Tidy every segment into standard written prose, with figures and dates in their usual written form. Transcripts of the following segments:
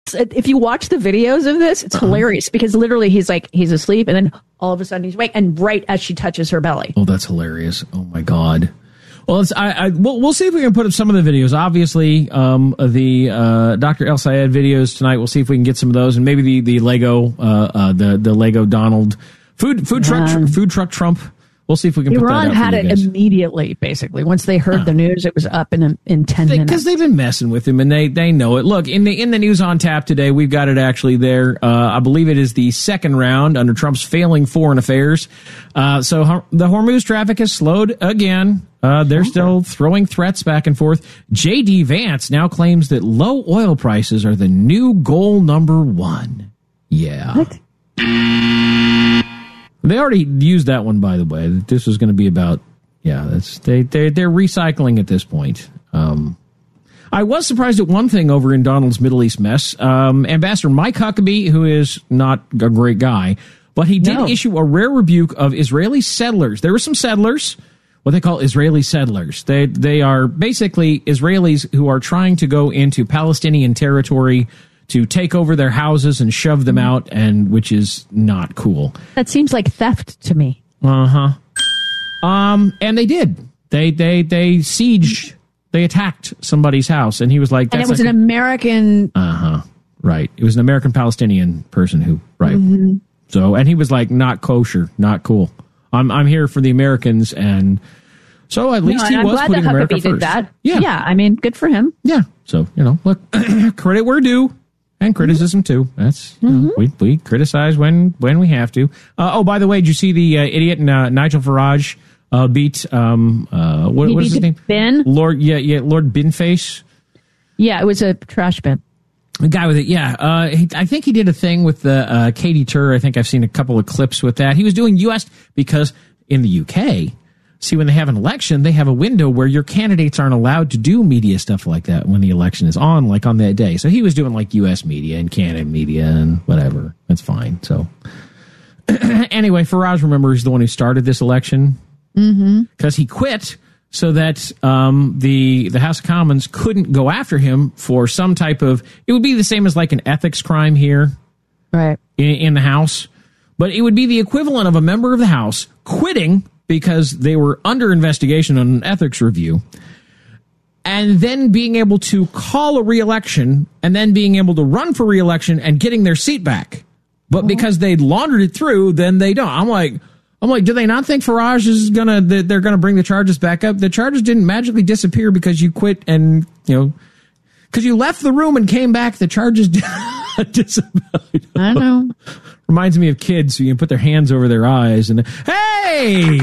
If you watch the videos of this, it's hilarious because literally he's asleep and then all of a sudden he's awake and right as she touches her belly. Oh, that's hilarious. Oh my God. Well, we'll see if we can put up some of the videos. Obviously, the Dr. El Sayed videos tonight. We'll see if we can get some of those, and maybe the Lego, the Lego Donald food truck Trump. We'll see if we can put that up. Iran had it immediately. Basically, once they heard the news, it was up in 10 minutes because they've been messing with him and they know it. Look, in the news on tap today, we've got it actually there. I believe it is the second round under Trump's failing foreign affairs. So the Hormuz traffic has slowed again. They're still throwing threats back and forth. J.D. Vance now claims that low oil prices are the new goal number one. Yeah. What? They already used that one, by the way. This was going to be about, they're recycling at this point. I was surprised at one thing over in Donald's Middle East mess. Ambassador Mike Huckabee, who is not a great guy, but he did issue a rare rebuke of Israeli settlers. There were some settlers, what they call Israeli settlers. They are basically Israelis who are trying to go into Palestinian territory to take over their houses and shove them out, and which is not cool. That seems like theft to me. And they did. They sieged. They attacked somebody's house, and he was like, "That's." And it was an American. Right. It was an American Palestinian person who. Right. Mm-hmm. So, and he was like, not kosher, not cool. I'm here for the Americans, and so at least he was putting America first. Did that. Yeah. I mean, good for him. Yeah. So look, credit where due. And criticism too. That's we criticize when we have to. By the way, did you see the idiot Nigel Farage beat what is his name? Ben? Lord Binface. Yeah, it was a trash bin. The guy with it, yeah. I think he did a thing with Katie Tur. I think I've seen a couple of clips with that. He was doing U.S. because in the UK. See, when they have an election, they have a window where your candidates aren't allowed to do media stuff like that when the election is on, like on that day. So he was doing like U.S. media and Canada media and whatever. That's fine. So anyway, Farage, remember, is the one who started this election because he quit so that the House of Commons couldn't go after him for some type of, it would be the same as like an ethics crime here, right, in the House. But it would be the equivalent of a member of the House quitting because they were under investigation on an ethics review, and then being able to call a re-election and then being able to run for re-election and getting their seat back. But because they'd laundered it through, then they don't. I'm like, do they not think Farage is they're gonna bring the charges back up? The charges didn't magically disappear because you quit and, because you left the room and came back, the charges disappeared. I know. Reminds me of kids who you can put their hands over their eyes and, hey!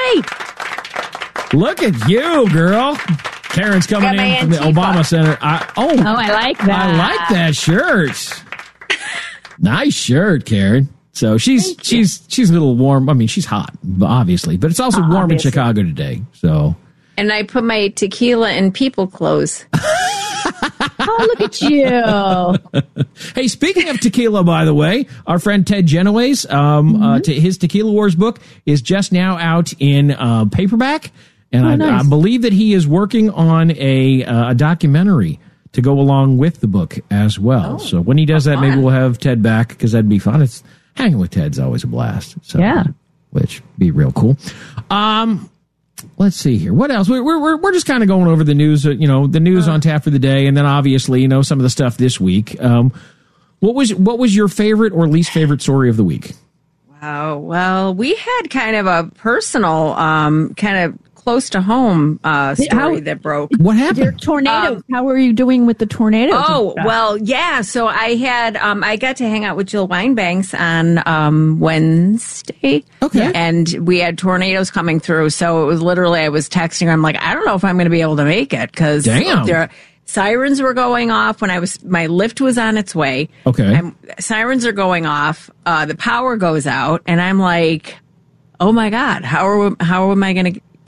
Look at you, girl. Karen's coming in from the Obama Center. I like that. I like that shirt. Nice shirt, Karen. So she's a little warm. I mean, she's hot, obviously, but it's also warm in Chicago today. So, and I put my tequila in people clothes. Oh, look at you. Hey, speaking of tequila, by the way, our friend Ted Genoways, his Tequila Wars book is just now out in paperback. And I believe that he is working on a documentary to go along with the book as well. So when he does that, maybe we'll have Ted back because that'd be fun. Hanging with Ted's always a blast. So, yeah. Which be real cool. Let's see here. What else? We're just kind of going over the news, the news on tap for the day, and then obviously, some of the stuff this week. What was your favorite or least favorite story of the week? Wow. Well, we had kind of a personal, kind of close to home story that broke. What happened? Your tornadoes. How are you doing with the tornadoes? Oh, well, yeah. So I had, I got to hang out with Jill Weinbanks on Wednesday. Okay. And we had tornadoes coming through. So it was literally, I was texting her. I'm like, I don't know if I'm going to be able to make it because sirens were going off when my lift was on its way. Okay. Sirens are going off. The power goes out. And I'm like, oh my God, how am I going to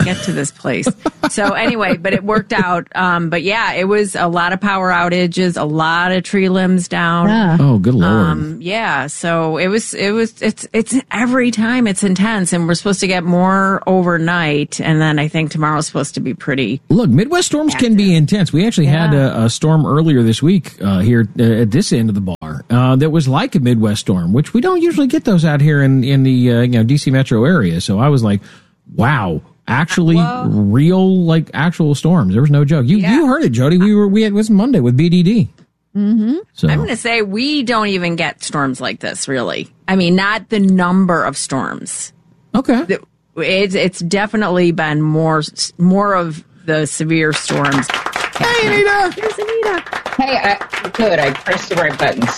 get to this place? So anyway, but it worked out. But yeah, it was a lot of power outages, a lot of tree limbs down. Yeah. Oh, good Lord. Yeah. So it's every time it's intense, and we're supposed to get more overnight. And then I think tomorrow's supposed to be pretty. Look, Midwest storms active. can be intense. We actually had a storm earlier this week here at this end of the bar that was like a Midwest storm, which we don't usually get those out here in the DC metro area. So I was like, wow, actually real actual storms. There was no joke. You heard it, Jody. It was Monday with BDD. Mm-hmm. So I'm going to say we don't even get storms like this, really. I mean, not the number of storms. Okay. It's definitely been more of the severe storms. Hey, Anita. Here's Anita. Hey, I pressed the right buttons.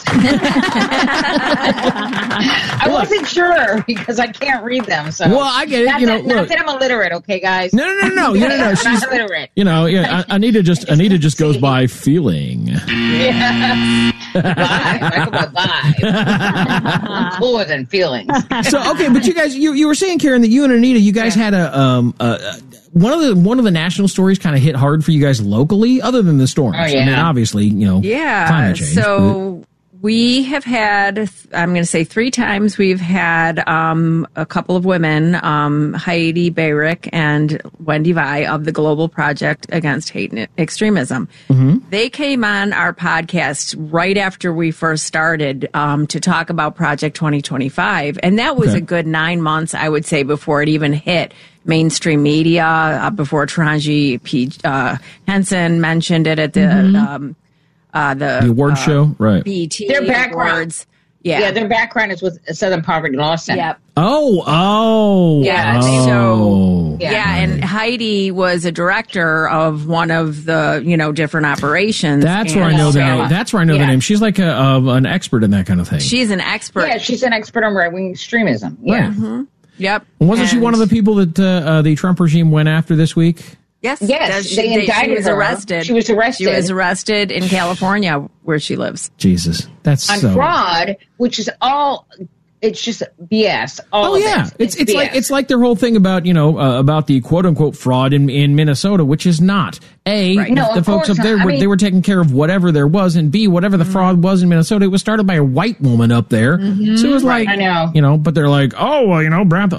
I wasn't sure because I can't read them. So well, I get it. Not that I'm illiterate, okay, guys. No. She's not illiterate. Anita just goes by feeling. Yeah. I go by vibe. I'm cooler than feelings. So okay, but you guys, you were saying, Karen, that you and Anita, you guys had one of the national stories kind of hit hard for you guys locally, other than the storms. Oh, yeah. I mean, obviously, climate change. So we have had, I'm going to say 3 times, we've had a couple of women, Heidi Bayrick and Wendy Vai of the Global Project Against Hate and Extremism. Mm-hmm. They came on our podcast right after we first started to talk about Project 2025. And that was a good 9 months, I would say, before it even hit mainstream media, before Taraji P. Henson mentioned it at the award show, right? BET their background, awards. Yeah, their background is with Southern Poverty Law Center. Yep. Yeah. So and Heidi was a director of one of the different operations. That's where I know the name. That's where I know the name. She's like an expert in that kind of thing. She's an expert. Yeah, she's an expert on right-wing extremism. Yeah. Right. Mm-hmm. Yep. Wasn't she one of the people that the Trump regime went after this week? Yes. They indicted she was her. arrested. She was arrested. She was arrested in California, where she lives. Jesus, that's on so fraud, which is all. It's just BS. It's like their whole thing about about the quote unquote fraud in Minnesota, which is not the folks up there they were taking care of whatever there was, and B, whatever the fraud was in Minnesota, it was started by a white woman up there. Mm-hmm. So it was like, I know, but they're like, Brown,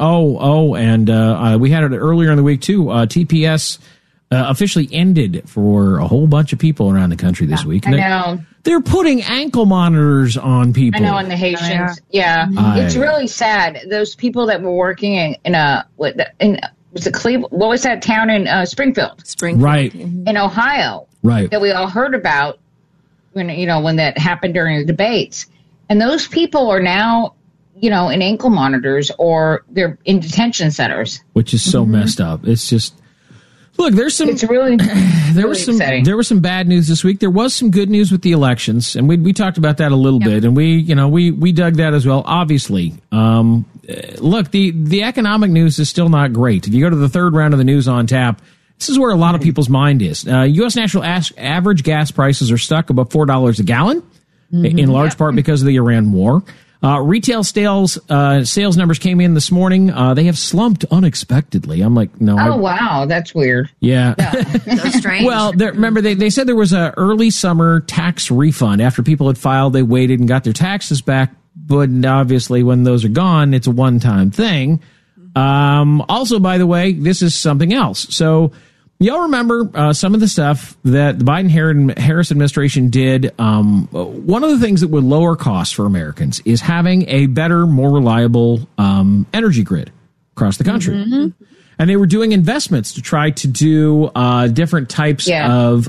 and we had it earlier in the week too. TPS officially ended for a whole bunch of people around the country this week. I know. They're putting ankle monitors on people. I know, and the Haitians. Yeah. It's really sad. Those people that were working in was it Cleveland? What was that town in Springfield? Right. In Ohio. Right. That we all heard about when that happened during the debates. And those people are now, in ankle monitors, or they're in detention centers. Which is so messed up. It's just... Look, it's really there was some bad news this week. There was some good news with the elections, and we talked about that a little bit, and we dug that as well. Obviously, look, the economic news is still not great. If you go to the third round of the news on tap, this is where a lot of people's mind is. U.S. national average gas prices are stuck above $4 a gallon, in large part because of the Iran war. Retail sales numbers came in this morning. They have slumped unexpectedly. I'm like, no. Oh, wow. That's weird. Yeah. So strange. Well, remember, they said there was a early summer tax refund. After people had filed, they waited and got their taxes back. But obviously, when those are gone, it's a one-time thing. Also, by the way, this is something else. So y'all remember some of the stuff that the Biden-Harris administration did. One of the things that would lower costs for Americans is having a better, more reliable energy grid across the country. Mm-hmm. And they were doing investments to try to do different types of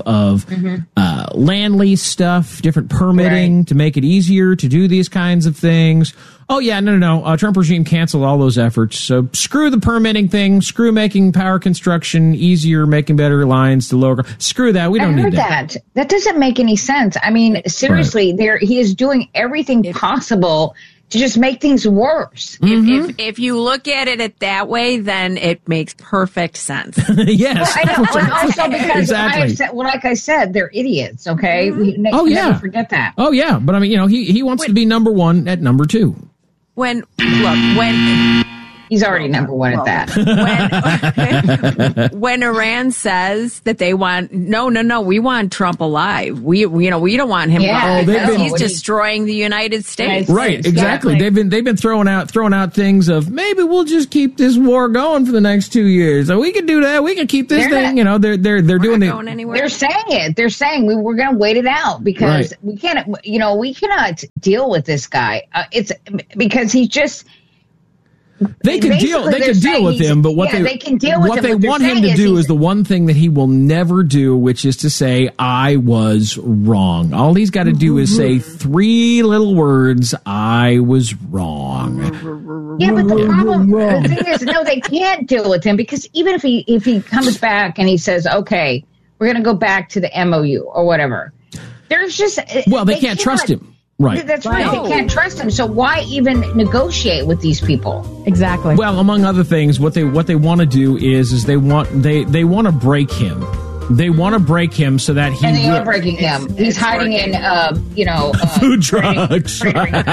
land lease stuff, different permitting to make it easier to do these kinds of things. Oh, yeah, no. Trump regime canceled all those efforts. So screw the permitting thing. Screw making power construction easier, making better lines to lower. Screw that. We don't need that. That doesn't make any sense. I mean, seriously, he is doing everything possible to just make things worse. If you look at it that way, then it makes perfect sense. Yes. Well, I know. And also because, like I said, they're idiots, okay? Mm-hmm. Never forget that. Oh, yeah. But, I mean, he wants to be number one at number two. He's already number one at that. When Iran says that they want, no, we want Trump alive. We don't want him. Yeah, he's destroying the United States. Right, exactly. They've been throwing out things of maybe we'll just keep this war going for the next 2 years. So we can do that. We can keep this thing. They're doing it. They're saying it. They're saying we're going to wait it out because we can't. We cannot deal with this guy. It's because he's just. They can deal with him, but what they can deal with what they want him to do is the one thing that he will never do, which is to say, I was wrong. All he's got to do is say 3 little words, I was wrong. Yeah, but the thing is, no, they can't deal with him because even if he comes back and he says, okay, we're going to go back to the MOU or whatever, there's just... Well, they can't trust him. Right. That's right. They can't trust him. So why even negotiate with these people? Exactly. Well, among other things, what they want to do is they want to break him. They want to break him so that he. And they are breaking him. He's hiding in, food trucks.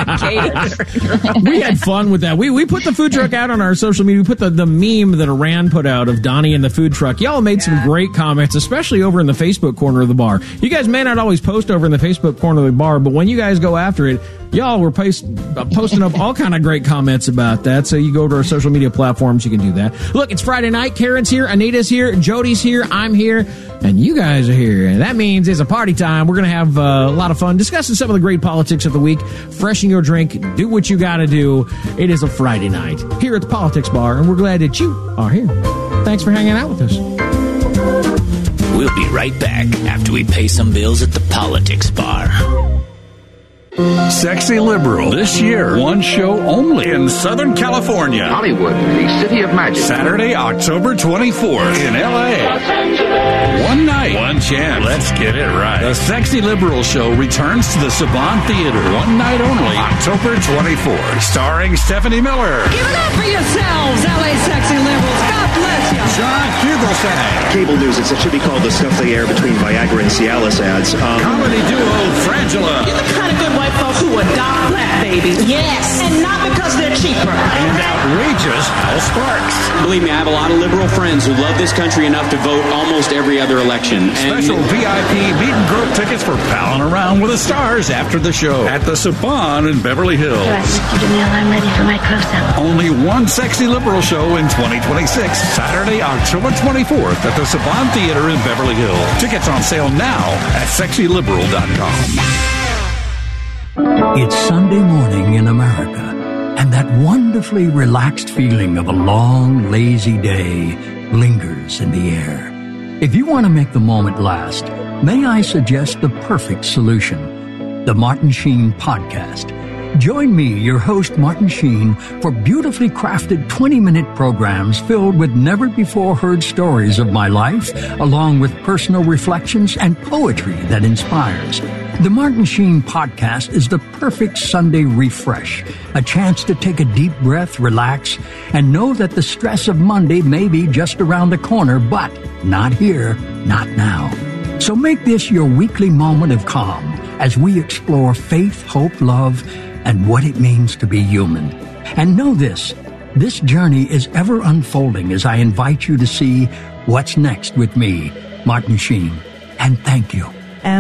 We had fun with that. We put the food truck out on our social media. We put the meme that Iran put out of Donnie and the food truck. Y'all made some great comments, especially over in the Facebook corner of the bar. You guys may not always post over in the Facebook corner of the bar, but when you guys go after it, y'all were posting up all kind of great comments about that. So you go to our social media platforms, you can do that. Look, it's Friday night. Karen's here. Anita's here. Jody's here. I'm here. And you guys are here. And that means it's a party time. We're going to have a lot of fun discussing some of the great politics of the week. Freshen your drink. Do what you got to do. It is a Friday night here at the Politics Bar, and we're glad that you are here. Thanks for hanging out with us. We'll be right back after we pay some bills at the Politics Bar. Sexy Liberal. This year, one show only in Southern California. Hollywood, the city of magic. Saturday, October 24th in L.A. One night, one chance. Let's get it right. The Sexy Liberal show returns to the Saban Theater. One night only, October 24th. Starring Stephanie Miller. Give it up for yourselves, L.A. Sexy Liberals. God bless you. John Fugelsang. Cable news, it should be called the stuff they air between Viagra and Cialis ads. Comedy duo Frangela. You're the kind of good white folks who adopt black babies. Yes. And not because they're cheaper. And outrageous Al Sparks. Believe me, I have a lot of liberal friends who love this country enough to vote almost every other election. Special VIP meet and grope tickets for palling around with the stars after the show at the Saban in Beverly Hills. I'm ready for my close-up. Only one Sexy Liberal show in 2026. Saturday, October 24th at the Saban Theater in Beverly Hills. Tickets on sale now at sexyliberal.com. It's Sunday morning in America, and that wonderfully relaxed feeling of a long, lazy day lingers in the air. If you want to make the moment last, may I suggest the perfect solution, the Martin Sheen Podcast. Join me, your host, Martin Sheen, for beautifully crafted 20-minute programs filled with never-before-heard stories of my life, along with personal reflections and poetry that inspires. The Martin Sheen Podcast is the perfect Sunday refresh, a chance to take a deep breath, relax, and know that the stress of Monday may be just around the corner, but not here, not now. So make this your weekly moment of calm as we explore faith, hope, love, and what it means to be human. And know this journey is ever unfolding as I invite you to see what's next with me, Martin Sheen. And thank you.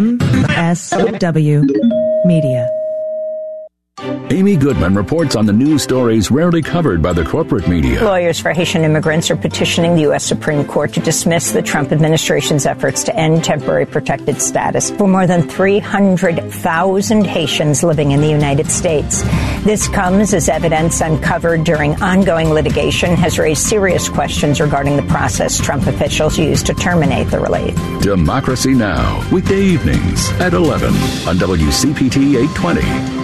MSW Media. Amy Goodman reports on the news stories rarely covered by the corporate media. Lawyers for Haitian immigrants are petitioning the U.S. Supreme Court to dismiss the Trump administration's efforts to end temporary protected status for more than 300,000 Haitians living in the United States. This comes as evidence uncovered during ongoing litigation has raised serious questions regarding the process Trump officials used to terminate the relief. Democracy Now! Weekday evenings at 11 on WCPT 820.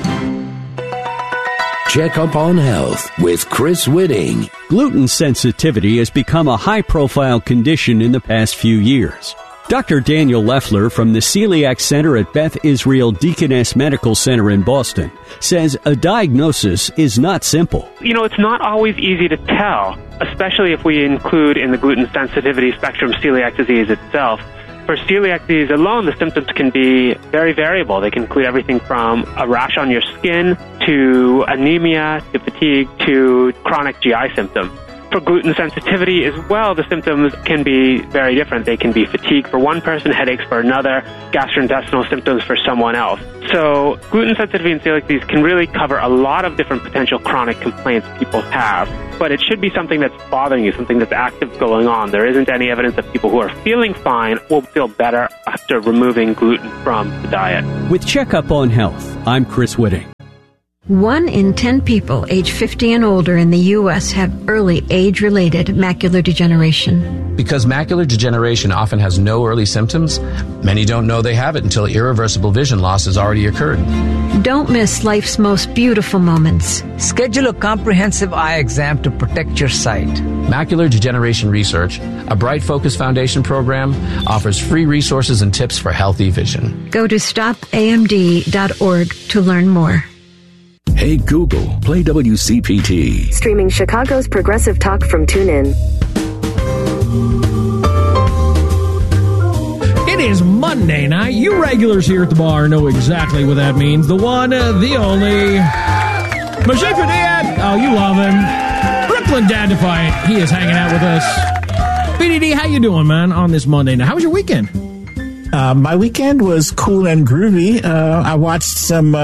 Check up on health with Chris Whitting. Gluten sensitivity has become a high-profile condition in the past few years. Dr. Daniel Leffler from the Celiac Center at Beth Israel Deaconess Medical Center in Boston says a diagnosis is not simple. It's not always easy to tell, especially if we include in the gluten sensitivity spectrum celiac disease itself. For celiac disease alone, the symptoms can be very variable. They can include everything from a rash on your skin to anemia to fatigue to chronic GI symptoms. For gluten sensitivity as well, the symptoms can be very different. They can be fatigue for one person, headaches for another, gastrointestinal symptoms for someone else. So gluten sensitivity and celiac disease can really cover a lot of different potential chronic complaints people have. But it should be something that's bothering you, something that's active going on. There isn't any evidence that people who are feeling fine will feel better after removing gluten from the diet. With Checkup on Health, I'm Chris Whitting. 1 in 10 people age 50 and older in the U.S. have early age-related macular degeneration. Because macular degeneration often has no early symptoms, many don't know they have it until irreversible vision loss has already occurred. Don't miss life's most beautiful moments. Schedule a comprehensive eye exam to protect your sight. Macular Degeneration Research, a Bright Focus Foundation program, offers free resources and tips for healthy vision. Go to stopamd.org to learn more. Hey Google, play WCPT. Streaming Chicago's progressive talk from TuneIn. It is Monday night. You regulars here at the bar know exactly what that means. The one, the only, Majid Dad. Oh, you love him. Brooklyn Dad Defiant. He is hanging out with us. BDD, how you doing, man, on this Monday night? How was your weekend? My weekend was cool and groovy. I watched some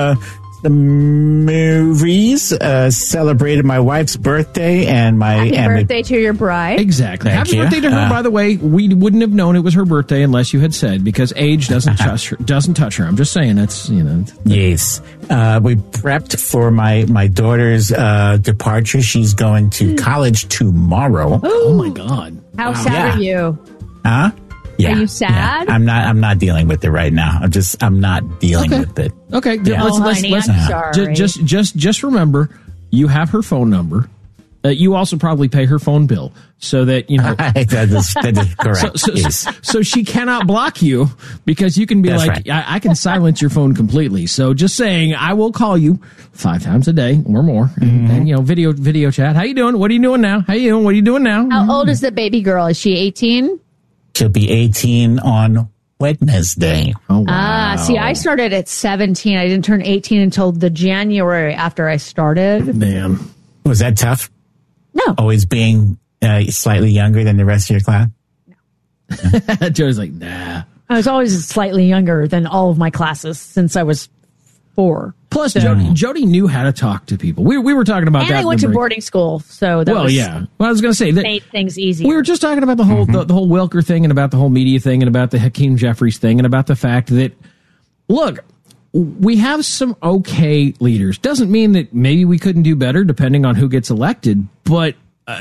movies, celebrated my wife's birthday and my Happy birthday to your bride. Exactly. Happy birthday to her, by the way. We wouldn't have known it was her birthday unless you had said, because age doesn't touch her. I'm just saying, it's, you know. Yes. We prepped for my daughter's departure. She's going to college tomorrow. Oh my God. How sad are you? Huh? Yeah, are you sad? Yeah. I'm not dealing with it right now. I'm not dealing with it. Okay. Yeah. Let's sorry. just remember, you have her phone number. You also probably pay her phone bill, so that, you know. that is correct. So she cannot block you, because you can be That's like, right. I can silence your phone completely. So just saying, I will call you 5 times a day or more, and you know, video chat. How you doing? What are you doing now? How you doing? What are you doing now? How old is the baby girl? Is she 18? She'll be 18 on Wednesday. Oh, wow. See, I started at 17. I didn't turn 18 until the January after I started. Man. Was that tough? No. Always being slightly younger than the rest of your class? No. Joe's like, nah. I was always slightly younger than all of my classes since I was 4. Plus, Jody knew how to talk to people. We were talking about that. And I went to boarding school, so that Well, I was going to say that made things easier. We were just talking about the whole the whole Welker thing, and about the whole media thing, and about the Hakeem Jeffries thing, and about the fact that, look, we have some okay leaders. Doesn't mean that maybe we couldn't do better, depending on who gets elected. But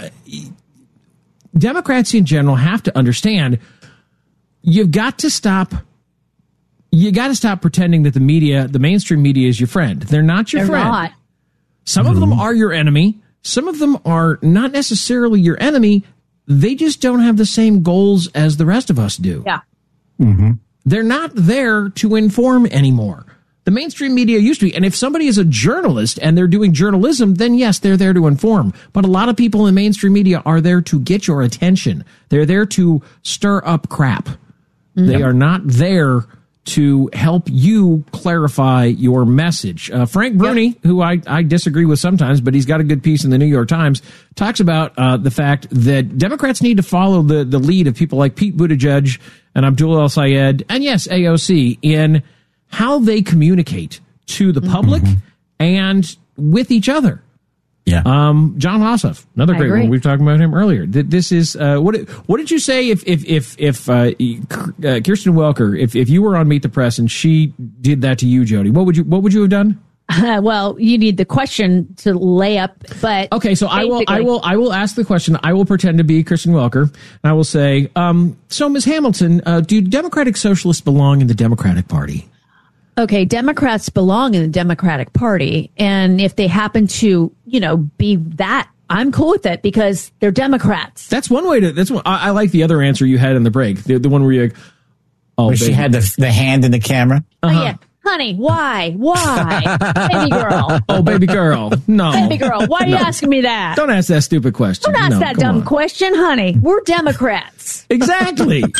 Democrats in general have to understand, you've got to stop. You got to stop pretending that the media, the mainstream media, is your friend. They're not your friend. Not. Some of them are your enemy. Some of them are not necessarily your enemy. They just don't have the same goals as the rest of us do. Yeah. They're not there to inform anymore. The mainstream media used to be. And if somebody is a journalist and they're doing journalism, then yes, they're there to inform. But a lot of people in mainstream media are there to get your attention. They're there to stir up crap. They are not there to help you clarify your message. Frank Bruni, who I disagree with sometimes, but he's got a good piece in the New York Times, talks about the fact that Democrats need to follow the lead of people like Pete Buttigieg and Abdul El-Sayed, and yes, AOC, in how they communicate to the public and with each other. Yeah. John Ossoff, another great one. We were talking about him earlier. This is what did you say if Kirsten Welker, if you were on Meet the Press and she did that to you, Jody, what would you have done? Well, you need the question to lay up, but okay. So I will ask the question. I will pretend to be Kirsten Welker, and I will say, so Ms. Hamilton, do Democratic Socialists belong in the Democratic Party? Okay, Democrats belong in the Democratic Party, and if they happen to, be that, I'm cool with it because they're Democrats. That's one way to. That's one. I like the other answer you had in the break, the one where you, where she had the hand in the camera. Oh yeah, honey, why, baby girl? Oh, baby girl, no, baby girl, why are you asking me that? Don't ask that stupid question. Don't ask that dumb question, honey. We're Democrats. Exactly.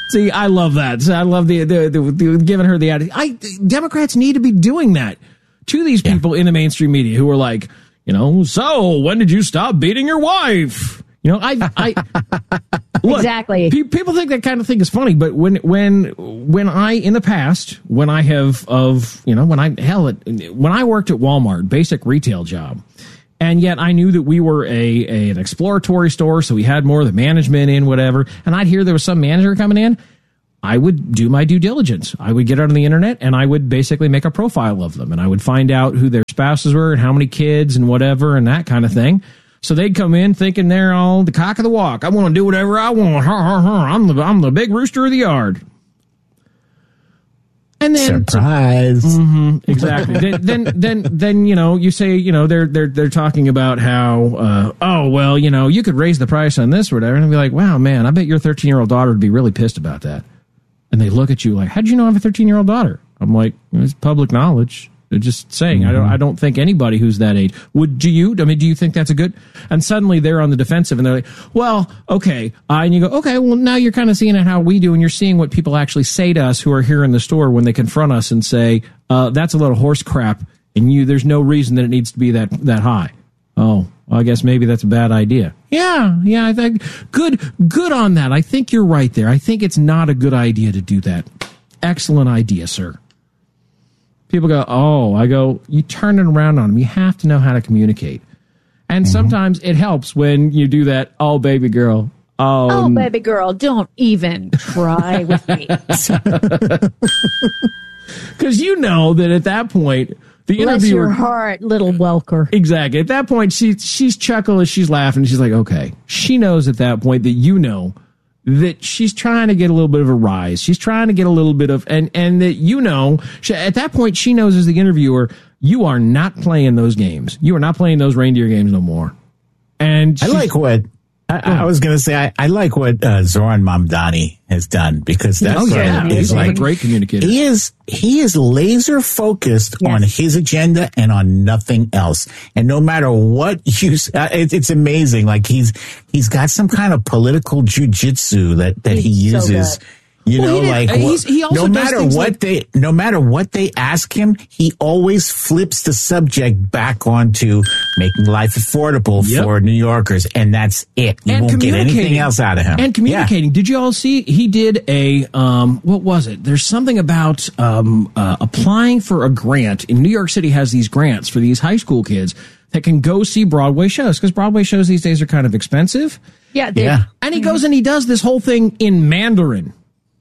See, I love that. So I love the giving her the attitude. Democrats need to be doing that to these people in the mainstream media who are like, so when did you stop beating your wife? Look, exactly. People think that kind of thing is funny, but when I in the past, when I worked at Walmart, basic retail job, and yet I knew that we were an exploratory store, so we had more of the management in, whatever, and I'd hear there was some manager coming in, I would do my due diligence. I would get on the internet and I would basically make a profile of them, and I would find out who their spouses were and how many kids and whatever and that kind of thing. So they'd come in thinking they're all the cock of the walk. I want to do whatever I want. I'm the big rooster of the yard. And then surprise. Exactly. then you say they're talking about how you could raise the price on this or whatever, and I'd be like, wow, man, I bet your 13-year-old daughter would be really pissed about that. And they look at you like, how'd you know I have a 13-year-old daughter? I'm like, it's public knowledge. They're just saying. I don't think anybody who's that age would. Do you? I mean, do you think that's a good? And suddenly they're on the defensive, and they're like, "Well, okay." And you go, "Okay." Well, now you're kind of seeing how we do, and you're seeing what people actually say to us who are here in the store when they confront us and say, "That's a little horse crap," and there's no reason that it needs to be that high. Oh, well, I guess maybe that's a bad idea. Yeah. I think good on that. I think you're right there. I think it's not a good idea to do that. Excellent idea, sir. People go, oh, I go, you turn it around on them. You have to know how to communicate. And sometimes it helps when you do that, oh, baby girl. Oh, baby girl, don't even try with me. Because you know that at that point, the Bless interviewer... your heart, little Welker. Exactly. At that point, she's chuckling, she's laughing, she's like, okay. She knows at that point that you know that she's trying to get a little bit of a rise. She's trying to get a little bit of, and that at that point she knows as the interviewer, you are not playing those games. You are not playing those reindeer games no more. And I like what I was going to say. I like what Zoran Mamdani has done, because that's he's like a great communicator. He is laser focused on his agenda and on nothing else. And no matter what it's amazing. Like he's got some kind of political jujitsu that he uses. No matter what they ask him, he always flips the subject back onto making life affordable for New Yorkers, and that's it. You won't get anything else out of him. And communicating. Did you all see? He did a what was it? There's something about applying for a grant. In New York City has these grants for these high school kids that can go see Broadway shows, because Broadway shows these days are kind of expensive. Yeah. And he goes and he does this whole thing in Mandarin.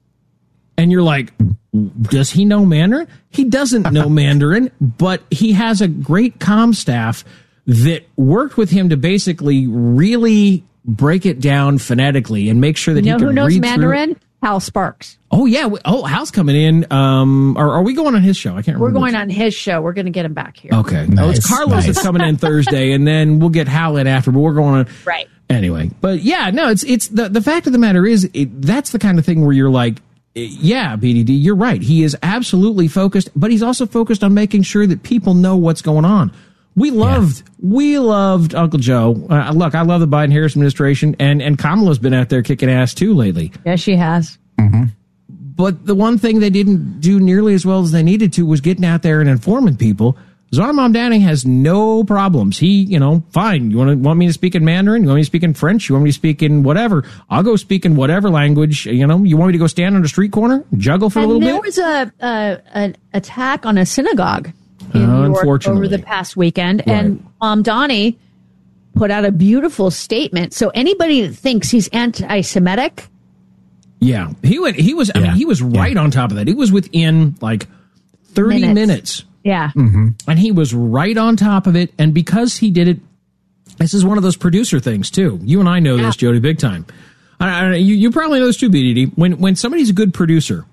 And you're like, does he know Mandarin? He doesn't know Mandarin, but he has a great comm staff that worked with him to basically really break it down phonetically and make sure that he can read through. Who knows Mandarin? Hal Sparks. Oh, yeah. Hal's coming in. Are we going on his show? I can't remember. We're going on his show. We're going to get him back here. Okay. Nice, it's Carlos that's coming in Thursday, and then we'll get Hal in after, but we're going on. Right. Anyway. But yeah, no, it's the fact of the matter is, that's the kind of thing where you're like, yeah, BDD, you're right. He is absolutely focused, but he's also focused on making sure that people know what's going on. We loved Uncle Joe. Look, I love the Biden-Harris administration, and Kamala's been out there kicking ass too lately. Yes, she has. Mm-hmm. But the one thing they didn't do nearly as well as they needed to was getting out there and informing people. Zoran Mamdani has no problems. He, fine. You want me to speak in Mandarin? You want me to speak in French? You want me to speak in whatever? I'll go speak in whatever language. You want me to go stand on a street corner, juggle for a little bit? There was an attack on a synagogue in New York over the past weekend, right. And Mamdani put out a beautiful statement. So anybody that thinks he's anti-Semitic, yeah, he was right on top of that. It was within like 30 minutes. Yeah. Mm-hmm. And he was right on top of it. And because he did it, this is one of those producer things, too. You and I know this, Jody, big time. You probably know this, too, BDD. When somebody's a good producer,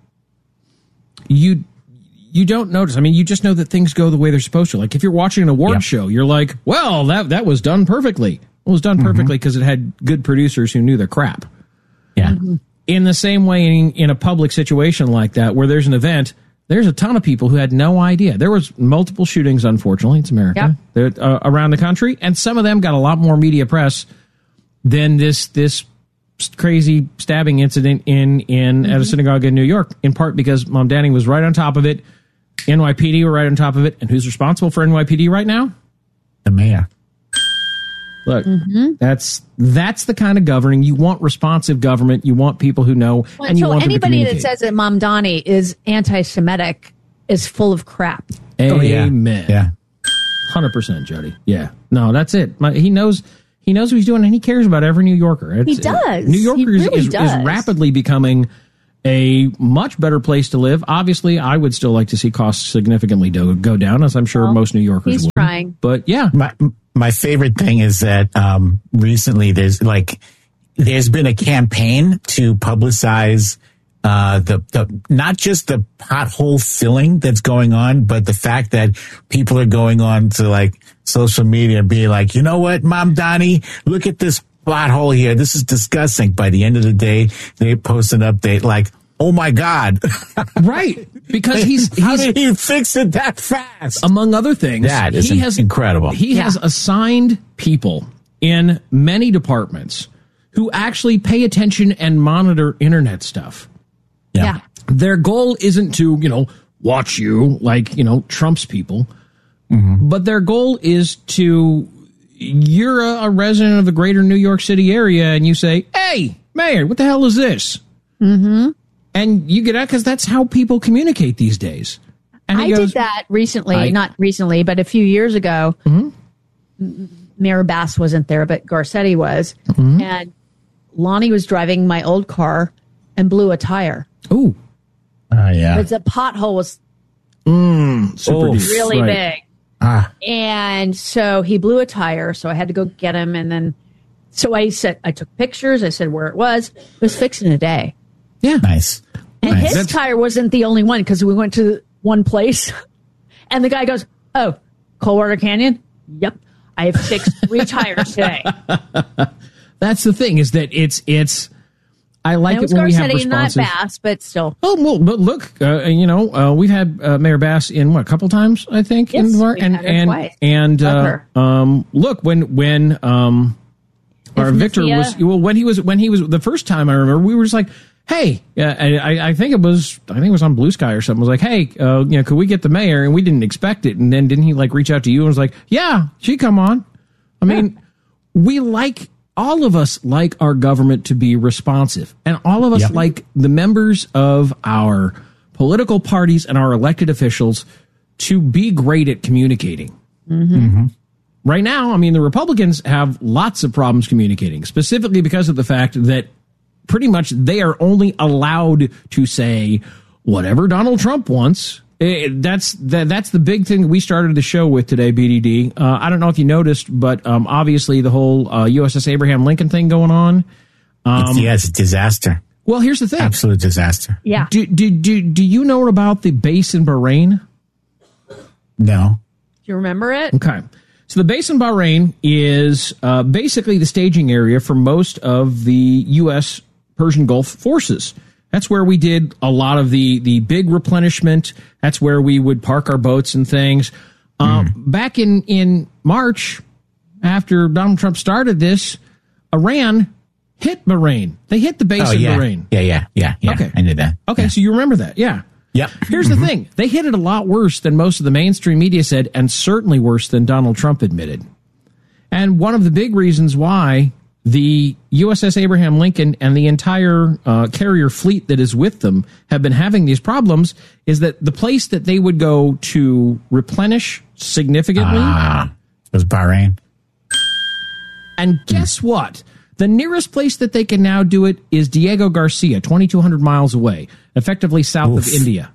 you don't notice. I mean, you just know that things go the way they're supposed to. Like, if you're watching an award show, you're like, well, that was done perfectly. Well, it was done perfectly because it had good producers who knew their crap. Yeah. Mm-hmm. In the same way, in a public situation like that, where there's an event, there's a ton of people who had no idea. There was multiple shootings, unfortunately. It's America. Around the country, and some of them got a lot more media press than this crazy stabbing incident at a synagogue in New York, in part because Mom Danny was right on top of it. NYPD were right on top of it. And who's responsible for NYPD right now? The mayor. Look, that's the kind of governing. You want responsive government. You want people who know, and you want them to communicate. Anybody that says that Mamdani is anti-Semitic is full of crap. Amen. Yeah. 100%, Jody. Yeah. No, that's it. He knows what he's doing, and he cares about every New Yorker. He does. New Yorker is rapidly becoming a much better place to live. Obviously, I would still like to see costs significantly go down, as I'm sure most New Yorkers would. Trying. But yeah. My favorite thing is that recently there's been a campaign to publicize the not just the pothole filling that's going on, but the fact that people are going on to like social media and being like, you know what, Mom Donnie, look at this pothole here. This is disgusting. By the end of the day, they post an update like, oh my God. Right. Because how did he fix it that fast? Among other things, that is incredible. He has assigned people in many departments who actually pay attention and monitor internet stuff. Yeah. Their goal isn't to, watch you like, Trump's people, but their goal is you're a resident of the greater New York City area and you say, hey, Mayor, what the hell is this? Mm-hmm. And you get out because that's how people communicate these days. And I did that recently, not recently, but a few years ago. Mm-hmm. Mayor Bass wasn't there, but Garcetti was. Mm-hmm. And Lonnie was driving my old car and blew a tire. Ooh. Yeah. But the pothole was super deep. Really big. And so he blew a tire, so I had to go get him. And then, so I took pictures. I said where it was. It was fixed in a day. Yeah. Nice. And his tire wasn't the only one because we went to one place and the guy goes, oh, Coldwater Canyon? Yep. I have fixed 3 tires today. That's the thing is that it's I like it when we have responsive. Not Bass, but still. Oh, well, but look, we've had Mayor Bass in a couple times, I think. Yes, look, when our Victor was when he was the first time I remember, we were just like, hey, I think it was on Blue Sky or something. I was like, hey, could we get the mayor? And we didn't expect it. And then didn't he reach out to you and was like, yeah, she come on. I mean, all of us like our government to be responsive, and all of us like the members of our political parties and our elected officials to be great at communicating. Mm-hmm. Mm-hmm. Right now, the Republicans have lots of problems communicating, specifically because of the fact that pretty much they are only allowed to say whatever Donald Trump wants. That's the big thing we started the show with today, BDD. I don't know if you noticed, but obviously the whole USS Abraham Lincoln thing going on. It's a disaster. Well, here's the thing. Absolute disaster. Yeah. Do you know about the base in Bahrain? No. Do you remember it? Okay. So the base in Bahrain is basically the staging area for most of the U.S. Persian Gulf forces. That's where we did a lot of the big replenishment. That's where we would park our boats and things. Back in March, after Donald Trump started this, Iran hit Bahrain. They hit the base in Bahrain. Yeah. Okay. I knew that. Okay, so you remember that. Yeah. Yep. Here's the thing. They hit it a lot worse than most of the mainstream media said, and certainly worse than Donald Trump admitted. And one of the big reasons why the USS Abraham Lincoln and the entire carrier fleet that is with them have been having these problems is that the place that they would go to replenish significantly was Bahrain. And guess what? The nearest place that they can now do it is Diego Garcia, 2,200 miles away, effectively south of India.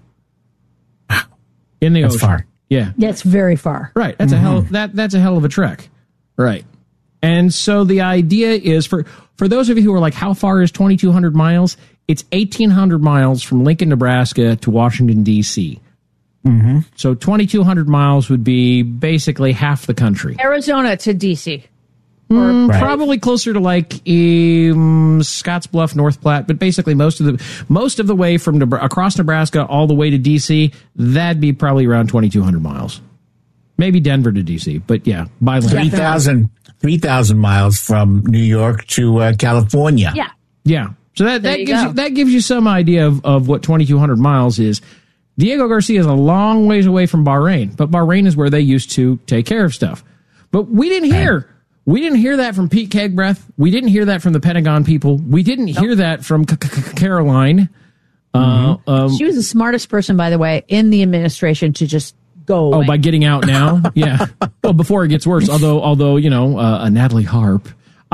In the ocean. Far. Yeah. That's very far. Right. That's that's a hell of a trek. Right. And so the idea is for those of you who are like, how far is 2,200 miles? It's 1,800 miles from Lincoln, Nebraska to Washington, D.C. Mm-hmm. So 2,200 miles would be basically half the country. Arizona to D.C. Probably closer to like Scottsbluff, North Platte, but basically most of the way from across Nebraska all the way to D.C., that'd be probably around 2,200 miles. Maybe Denver to D.C., but yeah, by land. 3,000 miles from New York to California. Yeah. Yeah. So that gives you some idea of what 2,200 miles is. Diego Garcia is a long ways away from Bahrain, but Bahrain is where they used to take care of stuff. But we didn't hear that from Pete Kegbreath. We didn't hear that from the Pentagon people. We didn't hear that from Caroline. She was the smartest person, by the way, in the administration to just go away. Oh, by getting out now? Yeah. Well, before it gets worse. Although Natalie Harp.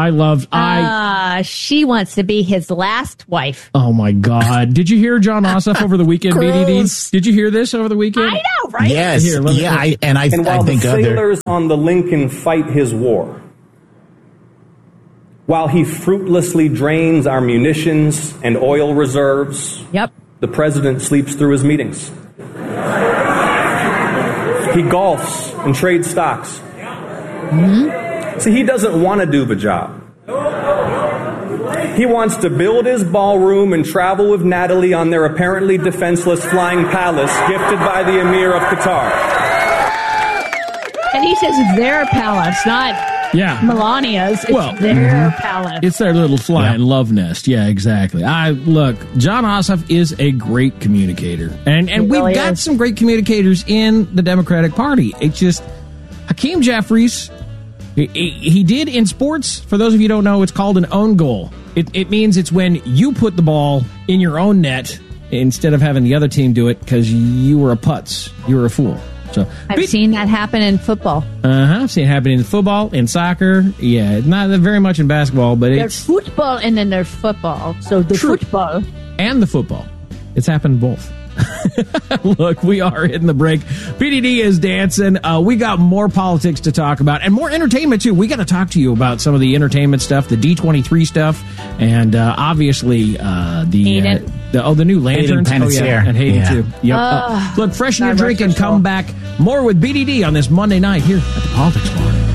She wants to be his last wife. Oh my God! Did you hear John Ossoff over the weekend, BDD? Did you hear this over the weekend? I know, right? Yes. And while the sailors on the Lincoln fight his war, while he fruitlessly drains our munitions and oil reserves, the president sleeps through his meetings. He golfs and trades stocks. See, he doesn't want to do the job. He wants to build his ballroom and travel with Natalie on their apparently defenseless flying palace gifted by the Emir of Qatar. And he says it's their palace, not Melania's. It's their palace. It's their little flying love nest. Yeah, exactly. Look, John Ossoff is a great communicator. And we've got some great communicators in the Democratic Party. It's just Hakeem Jeffries. He did in sports, for those of you who don't know, it's called an own goal. It means it's when you put the ball in your own net instead of having the other team do it because you were a putz. You were a fool. So I've seen that happen in football. I've seen it happen in football, in soccer. Yeah, not very much in basketball, but there's football and then there's football. So the football. And the football. It's happened both. Look, we are hitting the break. PDD is dancing. We got more politics to talk about and more entertainment too. We got to talk to you about some of the entertainment stuff, the D23 stuff, and obviously the new lanterns. And Hayden too. Yep. Look, freshen your drink and come back. More with BDD on this Monday night here at the Politics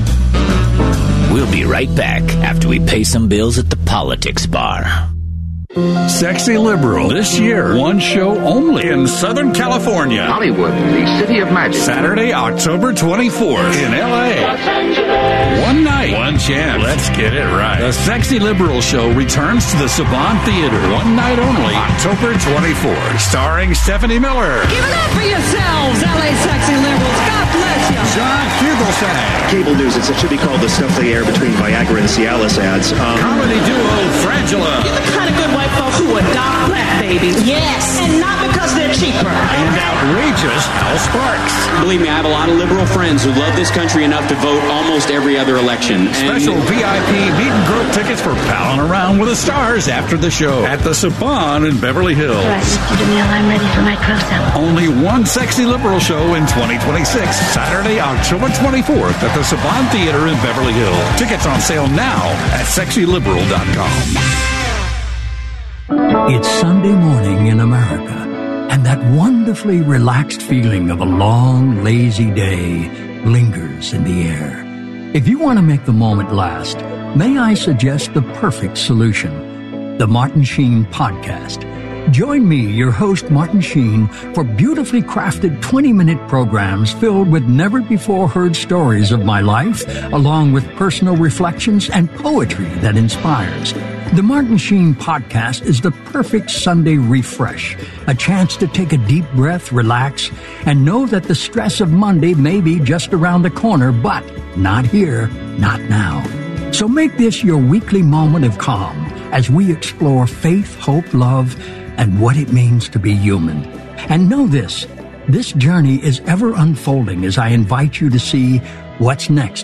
Bar. We'll be right back after we pay some bills at the Politics Bar. Sexy Liberal. This year, one show only in Southern California. Hollywood, the city of magic. Saturday, October 24th in L.A. One night, one chance. Let's get it right. The Sexy Liberal Show returns to the Saban Theater. One night only, October 24th. Starring Stephanie Miller. Give it up for yourselves, L.A. Sexy Liberals. God bless you. John Fugelsang. Cable news, it should be called the stuff they air between Viagra and Cialis ads. Comedy duo Frangela. You're the kind of good white folks who adopt black babies. Yes. And not because they're cheaper. And outrageous Al Sparks. Believe me, I have a lot of liberal friends who love this country enough to vote almost every other election. Special VIP meet and grope tickets for palling around with the stars after the show at the Saban in Beverly Hills. All right, Mr. DeMille, I'm ready for my close-up. Only one Sexy Liberal show in 2026. Saturday, October 24th at the Saban Theater in Beverly Hills. Tickets on sale now at sexyliberal.com. It's Sunday morning in America, and that wonderfully relaxed feeling of a long, lazy day lingers in the air. If you want to make the moment last, may I suggest the perfect solution, the Martin Sheen Podcast. Join me, your host, Martin Sheen, for beautifully crafted 20-minute programs filled with never-before-heard stories of my life, along with personal reflections and poetry that inspires. The Martin Sheen Podcast is the perfect Sunday refresh, a chance to take a deep breath, relax, and know that the stress of Monday may be just around the corner, but not here, not now. So make this your weekly moment of calm as we explore faith, hope, love, and what it means to be human. And know this journey is ever unfolding as I invite you to see what's next.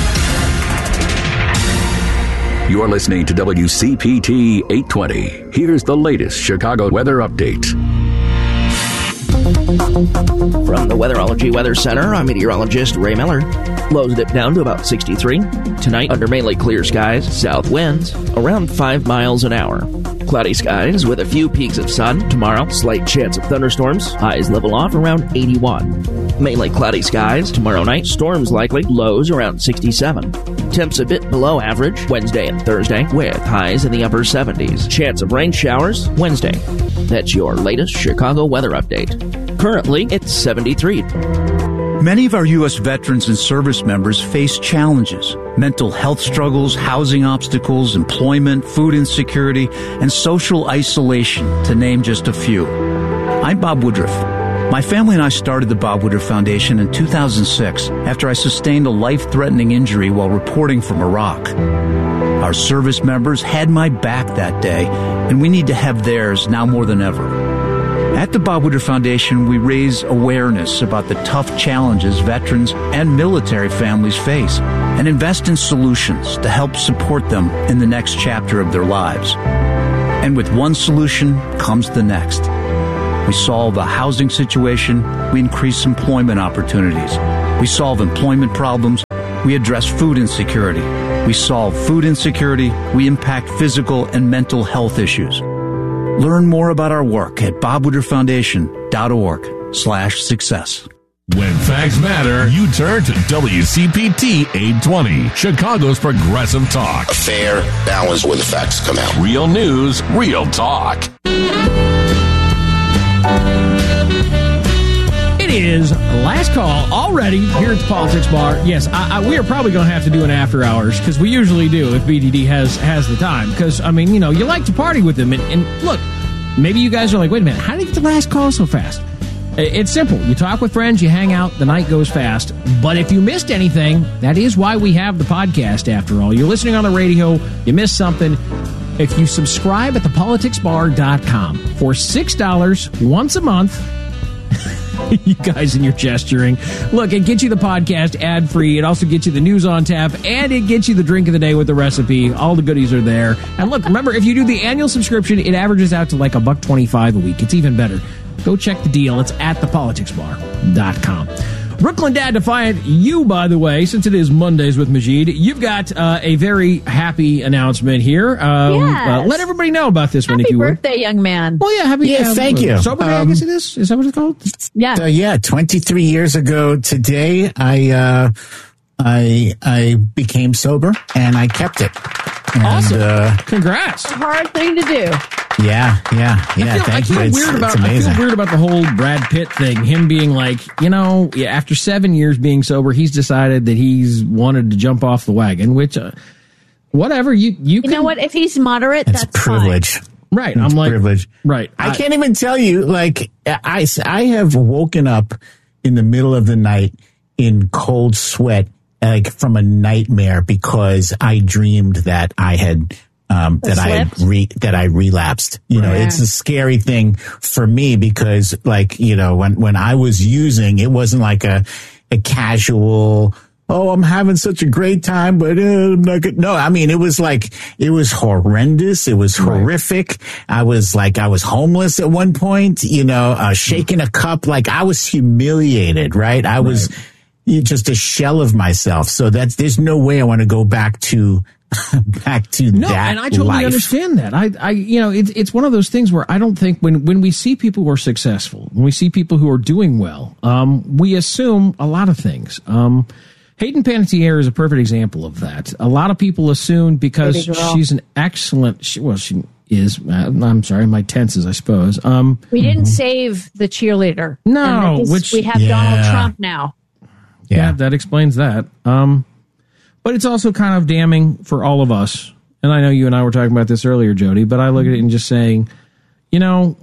You're listening to WCPT 820. Here's the latest Chicago weather update. From the Weatherology Weather Center, I'm meteorologist Ray Miller. Lows dip down to about 63. Tonight, under mainly clear skies, south winds around 5 miles an hour. Cloudy skies with a few peaks of sun. Tomorrow, slight chance of thunderstorms. Highs level off around 81. Mainly cloudy skies. Tomorrow night, storms likely. Lows around 67. Temps a bit below average Wednesday and Thursday with highs in the upper 70s. Chance of rain showers Wednesday. That's your latest Chicago weather update. Currently, it's 73. Many of our U.S. veterans and service members face challenges: mental health struggles, housing obstacles, employment, food insecurity, and social isolation, to name just a few. I'm Bob Woodruff. My family and I started the Bob Woodruff Foundation in 2006 after I sustained a life-threatening injury while reporting from Iraq. Our service members had my back that day, and we need to have theirs now more than ever. At the Bob Woodruff Foundation, we raise awareness about the tough challenges veterans and military families face and invest in solutions to help support them in the next chapter of their lives. And with one solution comes the next. We solve a housing situation, we increase employment opportunities. We solve employment problems, we address food insecurity. We solve food insecurity, we impact physical and mental health issues. Learn more about our work at bobwoodrufffoundation.org/success. When facts matter, you turn to WCPT 820, Chicago's Progressive Talk. A fair balance where the facts come out. Real news, real talk. It is last call already here at the Politics Bar. Yes, we are probably going to have to do an after hours, because we usually do if BDD has the time. Because, I mean, you know, you like to party with them. And look, maybe you guys are like, wait a minute, how did you get the last call so fast? It's simple. You talk with friends, you hang out, the night goes fast. But if you missed anything, that is why we have the podcast, after all. You're listening on the radio, you missed something. If you subscribe at thepoliticsbar.com for $6 once a month, you guys and your gesturing. Look, it gets you the podcast ad-free. It also gets you the news on tap, and it gets you the drink of the day with the recipe. All the goodies are there. And look, remember, if you do the annual subscription, it averages out to like $1.25 a week. It's even better. Go check the deal. It's at thepoliticsbar.com. Brooklyn Dad Defiant, you, by the way, since it is Mondays with Majid, you've got a very happy announcement here. Yes. Let everybody know about this one, if you would. Happy birthday, young man. Well, yeah, happy. Yeah, thank you. Sober Day, I guess it is. Is that what it's called? Yeah. 23 years ago today, I became sober, and I kept it. And, awesome. Congrats. It's a hard thing to do. Yeah. Thank you. It's amazing. I feel weird about the whole Brad Pitt thing. Him being like, you know, after 7 years being sober, he's decided that he's wanted to jump off the wagon. Which, whatever you know what? If he's moderate, that's privilege. Fine. Right. I'm like privilege. Right. I can't even tell you. Like I have woken up in the middle of the night in cold sweat, like from a nightmare, because I dreamed that I had. That I relapsed. You know, it's a scary thing for me, because, like, you know, when I was using, it wasn't like a casual, oh, I'm having such a great time, but I'm not good. No, I mean, it was horrendous. It was horrific. I was homeless at one point, you know, shaking a cup. Like, I was humiliated, right? I was just a shell of myself. So there's no way I want to go back to that. And I totally understand that. I you know, it's one of those things where I don't think when we see people who are successful, when we see people who are doing well, we assume a lot of things. Hayden Panettiere is a perfect example of that. A lot of people assume because she's an excellent, she is, I'm sorry, my tenses, I suppose. We didn't save the cheerleader. No, which we have Donald Trump now. Yeah, that explains that. But it's also kind of damning for all of us. And I know you and I were talking about this earlier, Jody, but I look at it and just saying, you know,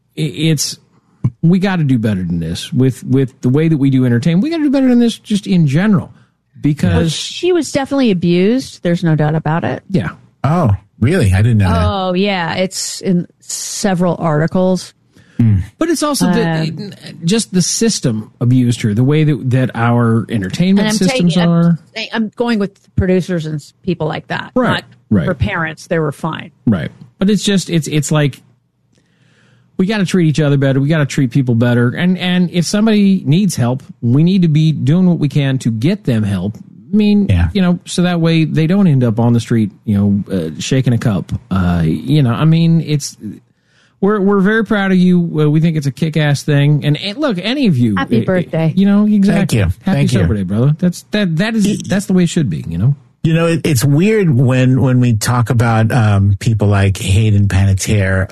we got to do better than this with the way that we do entertainment. We got to do better than this just in general, because she was definitely abused. There's no doubt about it. Yeah. Oh, really? I didn't know that. Oh, yeah. It's in several articles. But it's also just the system abused her, the way that our entertainment systems are. I'm going with producers and people like that. Right. Not for parents. They were fine. Right. But it's just, it's like, we got to treat each other better. We got to treat people better. And if somebody needs help, we need to be doing what we can to get them help. I mean, you know, so that way they don't end up on the street, you know, shaking a cup. You know, I mean, We're very proud of you. We think it's a kick-ass thing. And look, any of you. Happy birthday. You know, exactly. Thank you. Happy Sober Day, brother. That's the way it should be, you know? You know, it's weird when we talk about people like Hayden Panettiere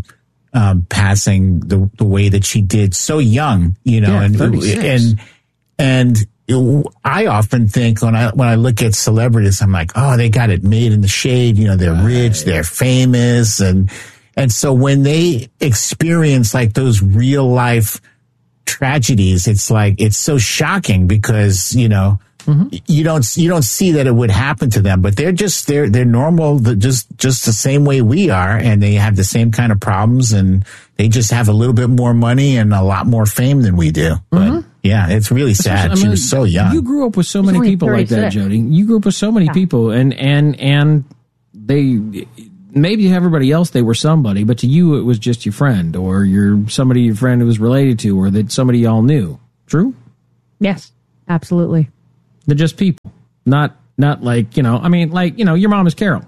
passing the way that she did so young, you know, 36. And I often think when I look at celebrities, I'm like, oh, they got it made in the shade. You know, they're rich, they're famous. And so when they experience like those real life tragedies, it's like, it's so shocking because, you know, you don't see that it would happen to them, but they're normal, just the same way we are. And they have the same kind of problems, and they just have a little bit more money and a lot more fame than we do. But yeah, it's really sad. She was so young. You grew up with so many people like that, Jody. You grew up with so many people, and they, maybe to everybody else they were somebody, but to you it was just your friend, or your friend who was related to, or that somebody y'all knew. True? Yes, absolutely. They're just people, not like, you know, I mean, like, you know, your mom is Carol.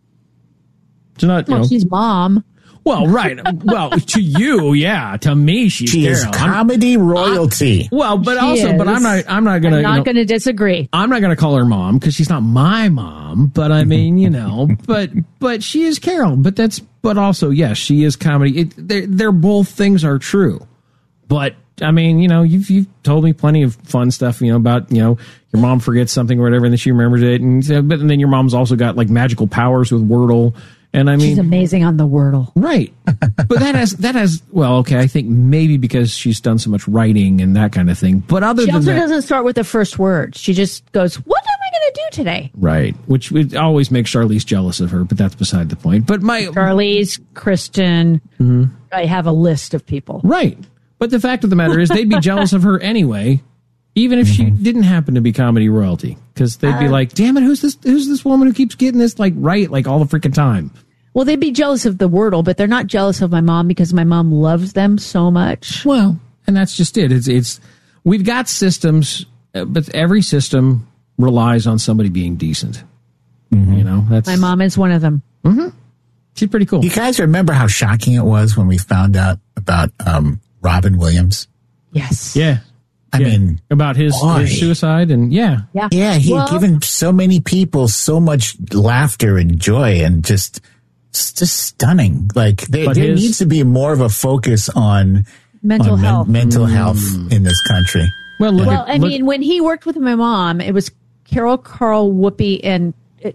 It's not, she's mom. Well, right. Well, to you, yeah. To me, she's she Carol. Is comedy royalty. But I'm not gonna disagree. I'm not gonna call her mom because she's not my mom. But I mean, you know, but she is Carol. But also, yes, she is comedy. They're both things are true. But I mean, you know, you've told me plenty of fun stuff, you know, about, you know, your mom forgets something or whatever, and then she remembers it, and then your mom's also got like magical powers with Wordle. And I mean, she's amazing on the Wordle. Right. But that has, well, okay, I think maybe because she's done so much writing and that kind of thing. But she also doesn't start with the first word. She just goes, what am I going to do today? Right. Which would always make Charlize jealous of her, but that's beside the point. But Charlize, Kristen, I have a list of people. Right. But the fact of the matter is they'd be jealous of her anyway, even if she didn't happen to be comedy royalty, because they'd be like, damn it, who's this woman who keeps getting this like right like all the freaking time? Well, they'd be jealous of the Wordle, but they're not jealous of my mom because my mom loves them so much. Well, and that's just it. It's we've got systems, but every system relies on somebody being decent. You know, that's my mom is one of them. She's pretty cool. You guys remember how shocking it was when we found out about Robin Williams? Yes. Yeah. I mean, about his suicide and he had given so many people so much laughter and joy, and just stunning. Like there needs to be more of a focus on mental health in this country. I mean, when he worked with my mom, it was Carol, Whoopi, and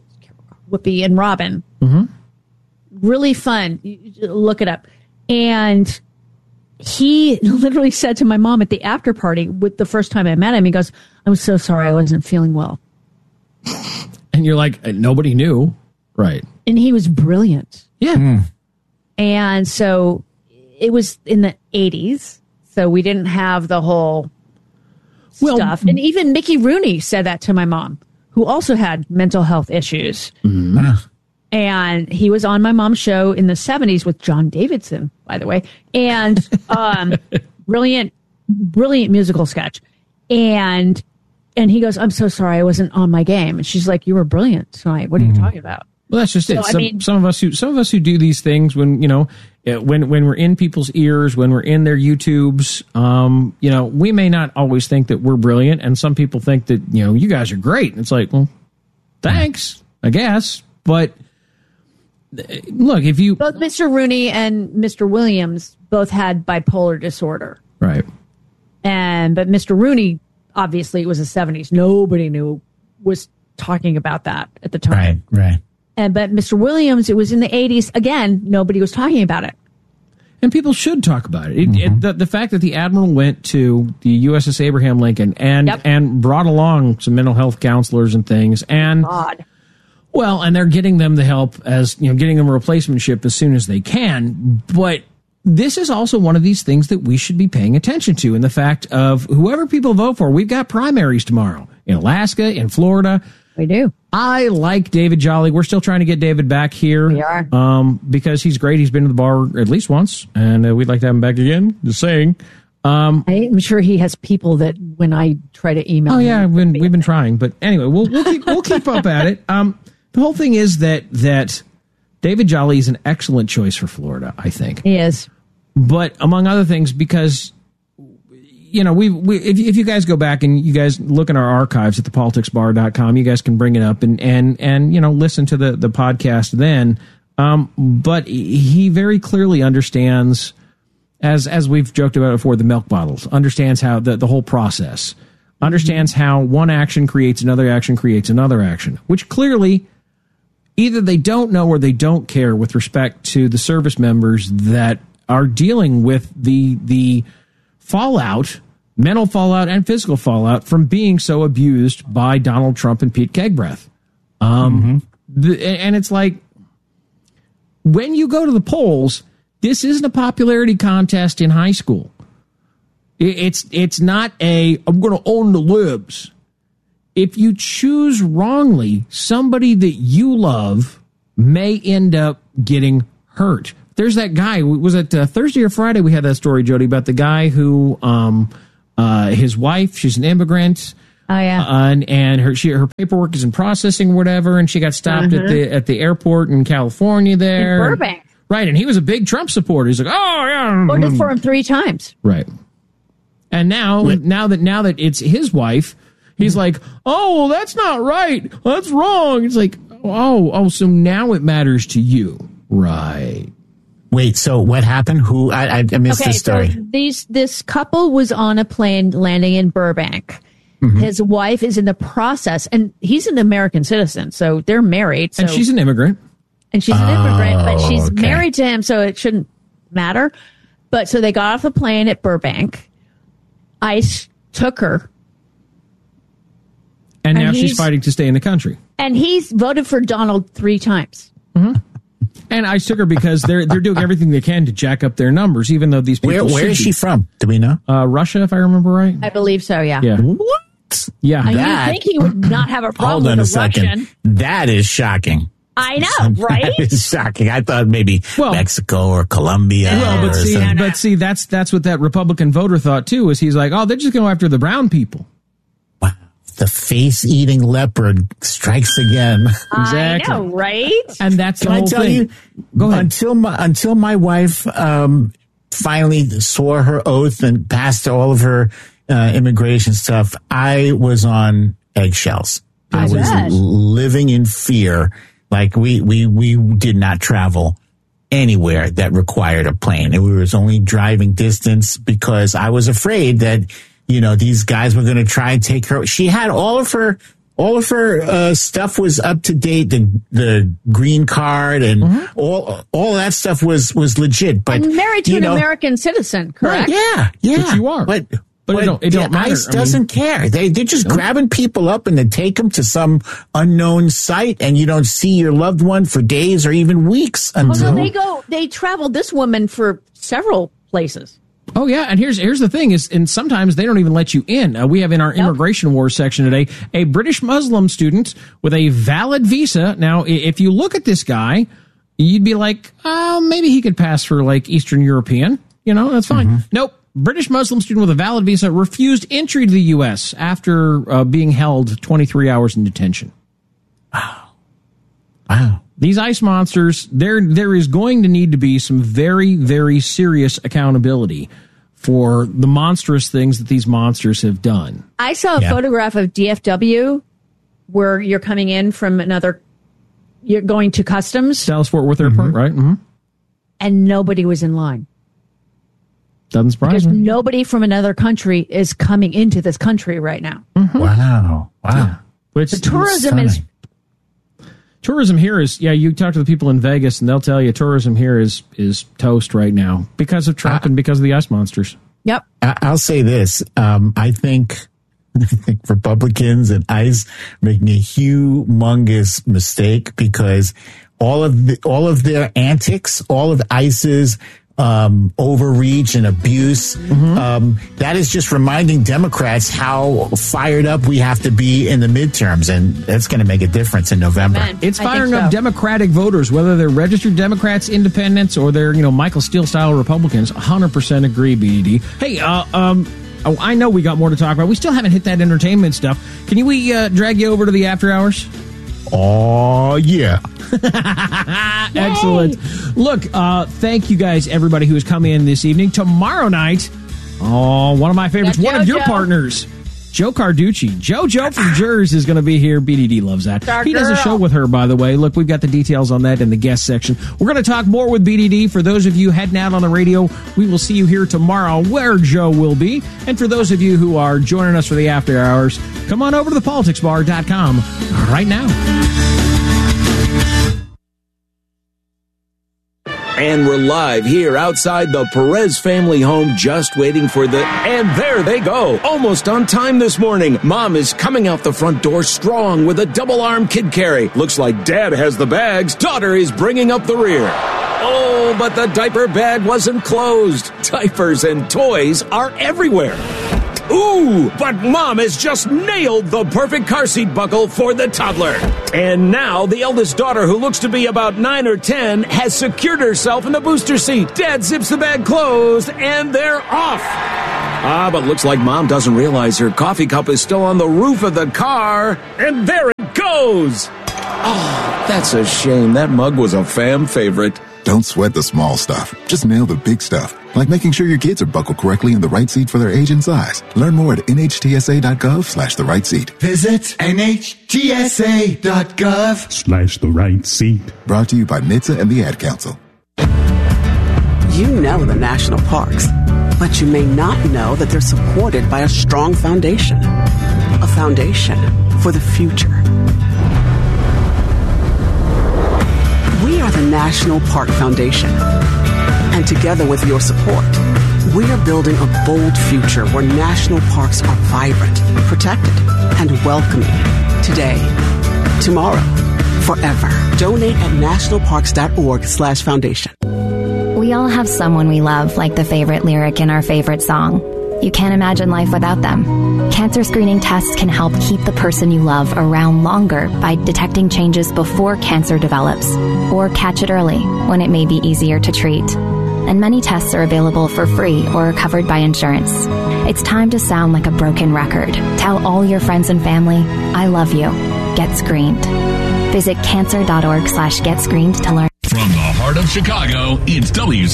Robin. Really fun. Look it up. And he literally said to my mom at the after party, with the first time I met him, he goes, I'm so sorry I wasn't feeling well. And you're like, nobody knew. Right. And he was brilliant. Yeah. And so it was in the 80s. So we didn't have the whole stuff. And even Mickey Rooney said that to my mom, who also had mental health issues. And he was on my mom's show in the 70s with John Davidson, by the way. And brilliant musical sketch. And he goes, I'm so sorry I wasn't on my game. And she's like, you were brilliant tonight. What are you talking about? Well, that's just it. Some of us who do these things when, you know, when we're in people's ears, when we're in their YouTubes, you know, we may not always think that we're brilliant. And some people think that, you know, you guys are great. And it's like, well, thanks, I guess. But look, if you... Both Mr. Rooney and Mr. Williams both had bipolar disorder. Right. But Mr. Rooney, obviously, it was the 70s. Nobody was talking about that at the time. Right. But Mr. Williams, it was in the 80s. Again, nobody was talking about it. And people should talk about it. The fact that the Admiral went to the USS Abraham Lincoln and brought along some mental health counselors and things. And well, and they're getting them the help as, you know, getting them a replacement ship as soon as they can. But this is also one of these things that we should be paying attention to. And the fact of whoever people vote for, we've got primaries tomorrow in Alaska, in Florida. We do. I like David Jolly. We're still trying to get David back here. We are. Because he's great. He's been to the bar at least once, and we'd like to have him back again. Just saying. I'm sure he has people that when I try to email. Oh yeah, we've been trying, but anyway, we'll keep up at it. The whole thing is that David Jolly is an excellent choice for Florida, I think. He is. But among other things, because, you know, if you guys go back and you guys look in our archives at thepoliticsbar.com, you guys can bring it up and you know, listen to the podcast then. But he very clearly understands, as we've joked about before, the milk bottles, understands how the whole process. understands how one action creates another action, which clearly either they don't know or they don't care with respect to the service members that are dealing with the fallout, mental fallout and physical fallout from being so abused by Donald Trump and Pete Kegbreath. And it's like, when you go to the polls, this isn't a popularity contest in high school. It's not I'm going to own the libs. If you choose wrongly, somebody that you love may end up getting hurt. There's that guy. Was it Thursday or Friday we had that story, Jody, about the guy who his wife, she's an immigrant. Oh yeah. And her paperwork is in processing or whatever, and she got stopped at the airport in California there. In Burbank. Right, and he was a big Trump supporter. He's like, "Oh yeah." Voted for him 3 times. Right. And now that it's his wife, he's like, "Oh, well, that's not right. That's wrong." It's like, "Oh, so now it matters to you." Right. Wait, so what happened? I missed this story. So this couple was on a plane landing in Burbank. Mm-hmm. His wife is in the process, and he's an American citizen, so they're married. So, and she's an immigrant. But she's married to him, so it shouldn't matter. But so they got off the plane at Burbank. ICE took her. And now she's fighting to stay in the country. And he's voted for Donald 3 times. Mm-hmm. And ICE took her because they're doing everything they can to jack up their numbers, even though these people. Where is she from? Do we know? Russia, if I remember right. I believe so. Yeah. What? Yeah. You think he would not have a problem? Hold on with a second. Russian. That is shocking. I know, right? That is shocking. I thought maybe Mexico or Colombia. Well, but see, that's what that Republican voter thought too. Is he's like, oh, they're just going after the brown people. Wow, the face-eating leopard strikes again. Exactly. I know, right? And that's the whole thing. You, go ahead. Until my wife finally swore her oath and passed all of her immigration stuff, I was on eggshells. I was living in fear. Like we did not travel anywhere that required a plane, and we was only driving distance because I was afraid that these guys were going to try and take her. She had all of her stuff was up to date. The green card and all that stuff was legit. But I'm married to an American citizen, correct? Right, yeah. But you are. But it don't matter. ICE doesn't care. They're just grabbing people up and then take them to some unknown site, and you don't see your loved one for days or even weeks. They traveled this woman for several places. Oh yeah, and here's the thing and sometimes they don't even let you in. We have in our immigration wars section today a British Muslim student with a valid visa. Now, if you look at this guy, you'd be like, maybe he could pass for like Eastern European. That's fine. Mm-hmm. Nope. British Muslim student with a valid visa refused entry to the U.S. after being held 23 hours in detention. Wow. These ICE monsters, there is going to need to be some very, very serious accountability for the monstrous things that these monsters have done. I saw a photograph of DFW where you're coming in from you're going to customs. Dallas Fort Worth Airport, right? Mm-hmm. And nobody was in line. Doesn't surprise me. me. Nobody from another country is coming into this country right now. Mm-hmm. Wow. Yeah. The tourism is... Tourism here is, you talk to the people in Vegas and they'll tell you tourism here is toast right now because of Trump and because of the ice monsters. Yep. I'll say this. I think Republicans and ICE making a humongous mistake because all of their antics, all of ICE's overreach and abuse. Mm-hmm. That is just reminding Democrats how fired up we have to be in the midterms, and that's going to make a difference in November. Amen. It's firing up Democratic voters, whether they're registered Democrats, independents, or they're Michael Steele style Republicans. 100% agree, BD. Hey, I know we got more to talk about. We still haven't hit that entertainment stuff. Can we drag you over to the after hours? Oh, yeah. Excellent. Look, thank you guys, everybody who has come in this evening. Tomorrow night, one of my favorites, one of your partners, Joe Carducci. JoJo from Jers is going to be here. BDD loves that. He does a show with her, by the way. Look, we've got the details on that in the guest section. We're going to talk more with BDD. For those of you heading out on the radio, we will see you here tomorrow where Joe will be. And for those of you who are joining us for the after hours, come on over to thepoliticsbar.com right now. And we're live here outside the Perez family home, just waiting for and there they go. Almost on time this morning. Mom is coming out the front door strong with a double-arm kid carry. Looks like Dad has the bags. Daughter is bringing up the rear. Oh, but the diaper bag wasn't closed. Diapers and toys are everywhere. Ooh, but Mom has just nailed the perfect car seat buckle for the toddler. And now the eldest daughter, who looks to be about 9 or 10, has secured herself in the booster seat. Dad zips the bag closed, and they're off. But looks like Mom doesn't realize her coffee cup is still on the roof of the car. And there it goes. Oh, that's a shame. That mug was a fam favorite. Don't sweat the small stuff. Just nail the big stuff, like making sure your kids are buckled correctly in the right seat for their age and size. Learn more at nhtsa.gov/the right seat. Visit nhtsa.gov/the right seat. Brought to you by NHTSA and the Ad Council. You know the national parks, but you may not know that they're supported by a strong foundation. A foundation for the future. We are the National Park Foundation. And together with your support, we are building a bold future where national parks are vibrant, protected, and welcoming. Today, tomorrow, forever. Donate at nationalparks.org/foundation. We all have someone we love, like the favorite lyric in our favorite song. You can't imagine life without them. Cancer screening tests can help keep the person you love around longer by detecting changes before cancer develops, or catch it early when it may be easier to treat. And many tests are available for free or are covered by insurance. It's time to sound like a broken record. Tell all your friends and family, I love you. Get screened. Visit cancer.org/getscreened to learn. From the heart of Chicago, it's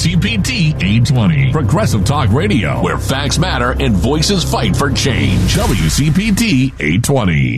WCPT 820. Progressive Talk Radio, where facts matter and voices fight for change. WCPT 820.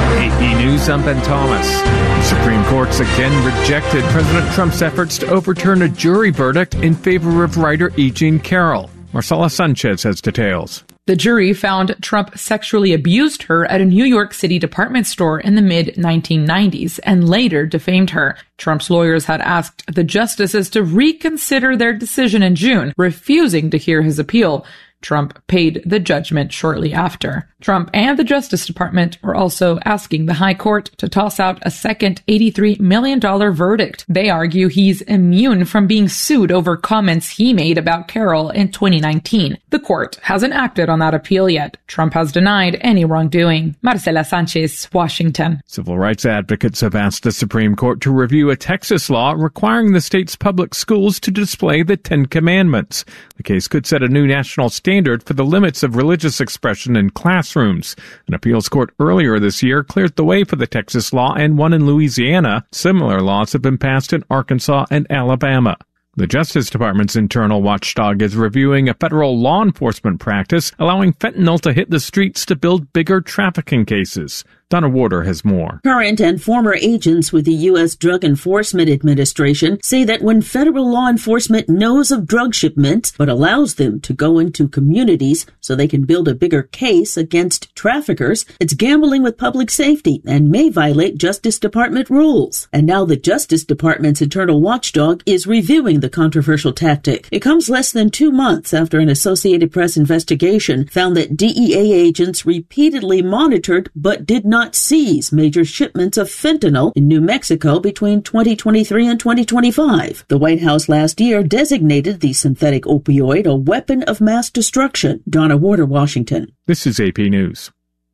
AP News, I'm Ben Thomas. The Supreme Court's again rejected President Trump's efforts to overturn a jury verdict in favor of writer E. Jean Carroll. Marcela Sanchez has details. The jury found Trump sexually abused her at a New York City department store in the mid-1990s and later defamed her. Trump's lawyers had asked the justices to reconsider their decision in June, refusing to hear his appeal. Trump paid the judgment shortly after. Trump and the Justice Department were also asking the High Court to toss out a second $83 million verdict. They argue he's immune from being sued over comments he made about Carroll in 2019. The court hasn't acted on that appeal yet. Trump has denied any wrongdoing. Marcela Sanchez, Washington. Civil rights advocates have asked the Supreme Court to review a Texas law requiring the state's public schools to display the Ten Commandments. The case could set a new national standard for the limits of religious expression in classrooms. An appeals court earlier this year cleared the way for the Texas law and one in Louisiana. Similar laws have been passed in Arkansas and Alabama. The Justice Department's internal watchdog is reviewing a federal law enforcement practice allowing fentanyl to hit the streets to build bigger trafficking cases. Donna Warder has more. Current and former agents with the U.S. Drug Enforcement Administration say that when federal law enforcement knows of drug shipments but allows them to go into communities so they can build a bigger case against traffickers, it's gambling with public safety and may violate Justice Department rules. And now the Justice Department's internal watchdog is reviewing the controversial tactic. It comes less than 2 months after an Associated Press investigation found that DEA agents repeatedly monitored but did not seize major shipments of fentanyl in New Mexico between 2023 and 2025. The White House last year designated the synthetic opioid a weapon of mass destruction. Donna Warder, Washington. This is AP News.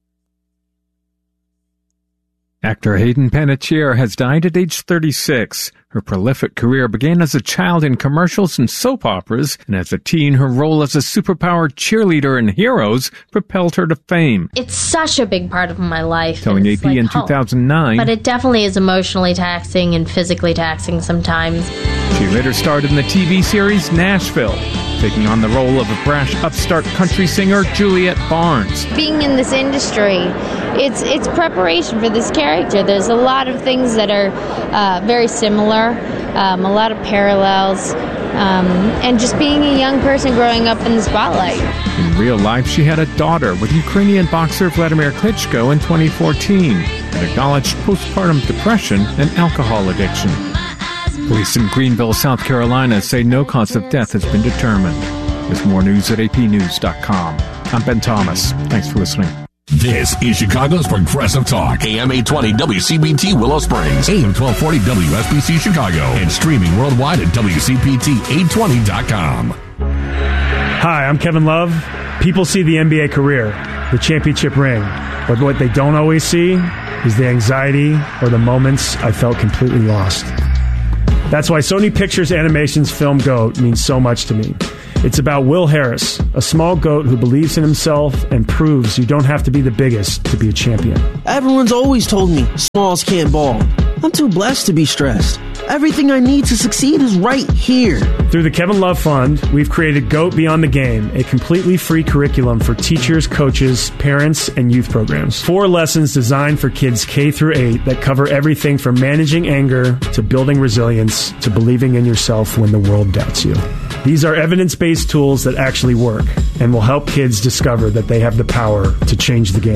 Actor Hayden Panettiere has died at age 36. Her prolific career began as a child in commercials and soap operas, and as a teen, her role as a superpowered cheerleader in Heroes propelled her to fame. It's such a big part of my life. Telling AP in 2009. But it definitely is emotionally taxing and physically taxing sometimes. She later starred in the TV series Nashville. taking on the role of a brash upstart country singer, Juliet Barnes. Being in this industry, it's preparation for this character. There's a lot of things that are very similar, a lot of parallels, and just being a young person growing up in the spotlight. In real life, she had a daughter with Ukrainian boxer Vladimir Klitschko in 2014 and acknowledged postpartum depression and alcohol addiction. Police in Greenville, South Carolina say no cause of death has been determined. There's more news at apnews.com. I'm Ben Thomas. Thanks for listening. This is Chicago's Progressive Talk. AM 820 WCPT Willow Springs. AM 1240 WSBC Chicago. And streaming worldwide at WCPT820.com. Hi, I'm Kevin Love. People see the NBA career, the championship ring. But what they don't always see is the anxiety or the moments I felt completely lost. That's why Sony Pictures Animation's film GOAT means so much to me. It's about Will Harris, a small goat who believes in himself and proves you don't have to be the biggest to be a champion. Everyone's always told me smalls can't ball. I'm too blessed to be stressed. Everything I need to succeed is right here. Through the Kevin Love Fund, we've created GOAT Beyond the Game, a completely free curriculum for teachers, coaches, parents, and youth programs. 4 lessons designed for kids K through 8 that cover everything from managing anger to building resilience to believing in yourself when the world doubts you. These are evidence-based tools that actually work and will help kids discover that they have the power to change the game.